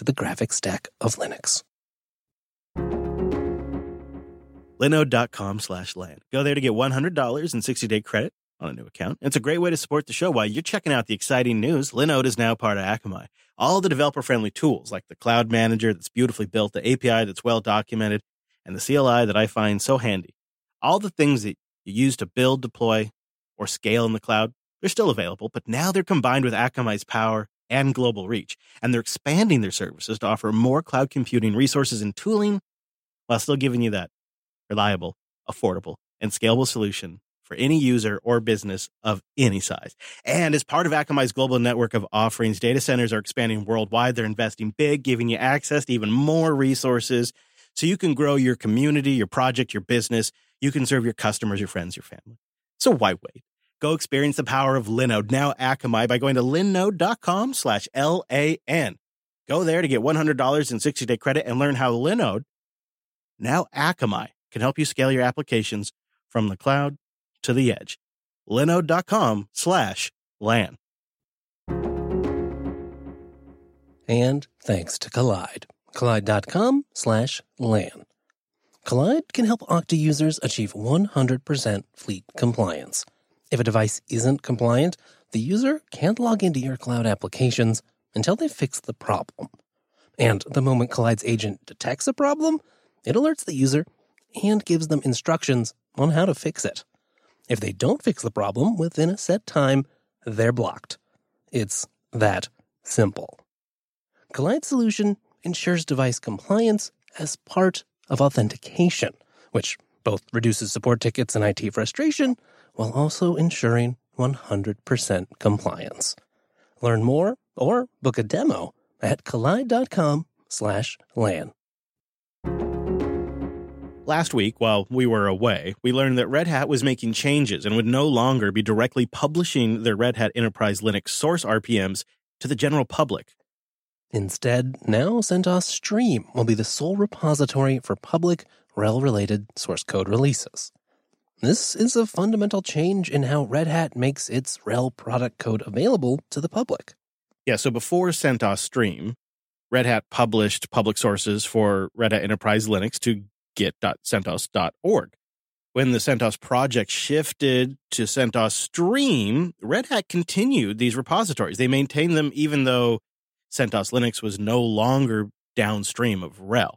to the graphic stack of Linux. Linode.com/LAN. Go there to get $100 in 60-day credit on a new account. It's a great way to support the show while you're checking out the exciting news. Linode is now part of Akamai. All the developer-friendly tools like the Cloud Manager that's beautifully built, the API that's well documented, and the CLI that I find so handy. All the things that you use to build, deploy, or scale in the cloud, they're still available, but now they're combined with Akamai's power and global reach, and they're expanding their services to offer more cloud computing resources and tooling while still giving you that reliable, affordable, and scalable solution for any user or business of any size. And as part of Akamai's global network of offerings, data centers are expanding worldwide. They're investing big, giving you access to even more resources so you can grow your community, your project, your business. You can serve your customers, your friends, your family. So why wait? Go experience the power of Linode, now Akamai, by going to linode.com/LAN. Go there to get $100 in 60-day credit and learn how Linode, now Akamai, can help you scale your applications from the cloud to the edge. Linode.com/LAN. And thanks to Kolide. Kolide.com/LAN. Kolide can help Okta users achieve 100% fleet compliance. If a device isn't compliant, the user can't log into your cloud applications until they fix the problem. And the moment Kollide's agent detects a problem, it alerts the user and gives them instructions on how to fix it. If they don't fix the problem within a set time, they're blocked. It's that simple. Kollide's solution ensures device compliance as part of authentication, which both reduces support tickets and IT frustration while also ensuring 100% compliance. Learn more or book a demo at Kolide.com/LAN. Last week, while we were away, we learned that Red Hat was making changes and would no longer be directly publishing their Red Hat Enterprise Linux source RPMs to the general public. Instead, now CentOS Stream will be the sole repository for public RHEL-related source code releases. This is a fundamental change in how Red Hat makes its RHEL product code available to the public. Yeah, so before CentOS Stream, Red Hat published public sources for Red Hat Enterprise Linux to git.centos.org. When the CentOS project shifted to CentOS Stream, Red Hat continued these repositories. They maintained them even though CentOS Linux was no longer downstream of RHEL.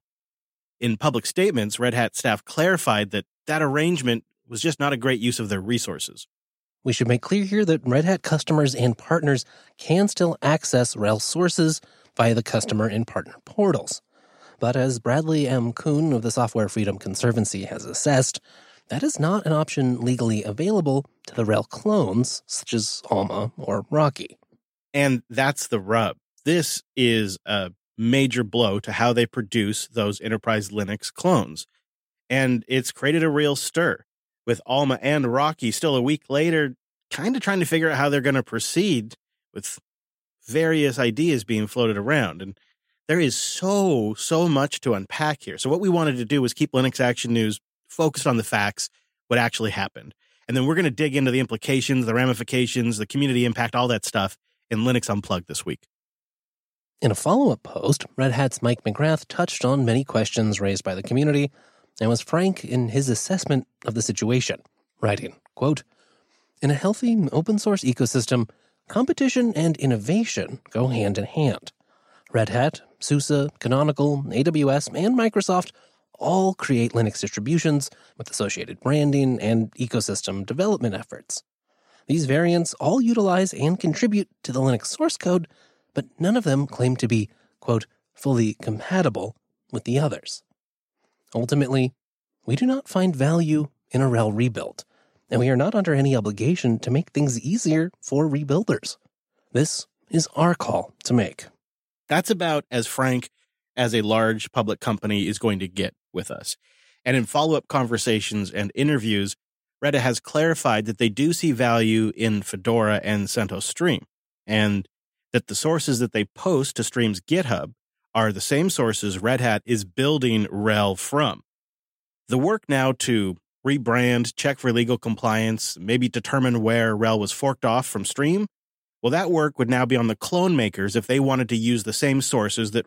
In public statements, Red Hat staff clarified that that arrangement was just not a great use of their resources. We should make clear here that Red Hat customers and partners can still access RHEL sources via the customer and partner portals. But as Bradley M. Kuhn of the Software Freedom Conservancy has assessed, that is not an option legally available to the RHEL clones, such as Alma or Rocky. And that's the rub. This is a major blow to how they produce those Enterprise Linux clones. And it's created a real stir, with Alma and Rocky still a week later kind of trying to figure out how they're going to proceed with various ideas being floated around. And there is so much to unpack here. So what we wanted to do was keep Linux Action News focused on the facts, what actually happened. And then we're going to dig into the implications, the ramifications, the community impact, all that stuff in Linux Unplugged this week. In a follow-up post, Red Hat's Mike McGrath touched on many questions raised by the community and was frank in his assessment of the situation, writing, quote, "In a healthy open-source ecosystem, competition and innovation go hand in hand. Red Hat, SUSE, Canonical, AWS, and Microsoft all create Linux distributions with associated branding and ecosystem development efforts. These variants all utilize and contribute to the Linux source code, but none of them claim to be, quote, fully compatible with the others. Ultimately, we do not find value in a RHEL rebuild, and we are not under any obligation to make things easier for rebuilders. This is our call to make." That's about as frank as a large public company is going to get with us. And in follow-up conversations and interviews, Red Hat has clarified that they do see value in Fedora and CentOS Stream, and that the sources that they post to Stream's GitHub are the same sources Red Hat is building RHEL from. The work now to rebrand, check for legal compliance, maybe determine where RHEL was forked off from Stream, well, that work would now be on the clone makers if they wanted to use the same sources that